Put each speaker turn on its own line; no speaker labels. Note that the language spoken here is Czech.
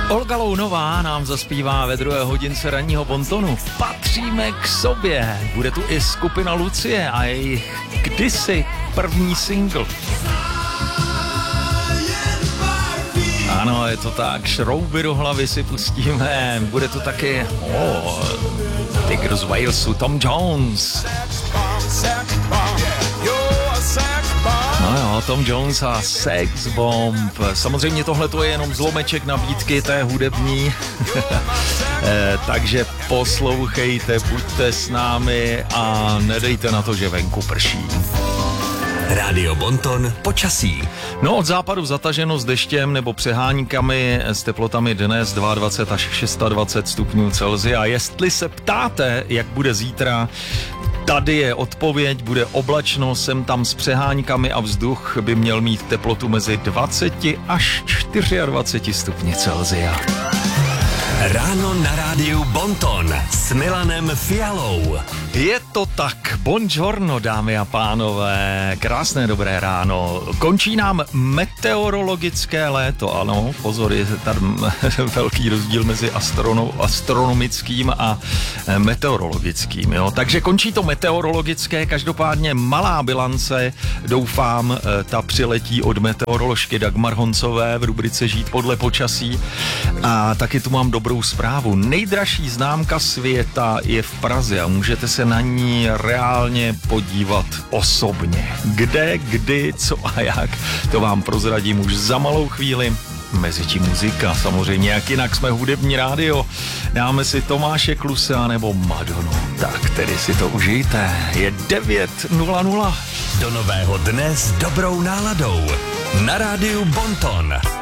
Olga Lounová nám zaspívá ve druhé hodince ranního bontonu. Patříme k sobě. Bude tu i skupina Lucie a jejich kdysi první single. Ano, je to tak, šrouby do hlavy si pustíme. Bude tu taky Tygr z Walesu, Tom Jones. No jo, Tom Jones a Sex Bomb. Samozřejmě tohle to je jenom zlomeček nabídky té hudební. Takže poslouchejte, buďte s námi a nedejte na to, že venku prší.
Rádio Bonton počasí.
No, od západu zataženo s deštěm nebo přeháníkami s teplotami dnes 22 až 26 stupňů Celsia. Jestli se ptáte, jak bude zítra, tady je odpověď, bude oblačno, sem tam s přeháňkami a vzduch by měl mít teplotu mezi 20 až 24 stupni Celsia.
Ráno na rádiu Bonton s Milanem Fialou.
Je to tak, buongiorno dámy a pánové, krásné dobré ráno. Končí nám meteorologické léto, ano, pozor, je tam velký rozdíl mezi astronomickým a meteorologickým, jo. Takže končí to meteorologické, každopádně malá bilance, doufám, ta přiletí od meteoroložky Dagmar Honcové v rubrice Žít podle počasí a taky tu mám dobrou zprávu. Nejdražší známka světa je v Praze a můžete se na ní reálně podívat osobně. Kde, kdy, co a jak, to vám prozradím už za malou chvíli. Mezitím muzika, samozřejmě, jak jinak jsme hudební rádio. Dáme si Tomáše Kluse nebo Madonu. Tak tedy si to užijte. Je 9:00.
Do nového dne s dobrou náladou. Na rádiu Bonton.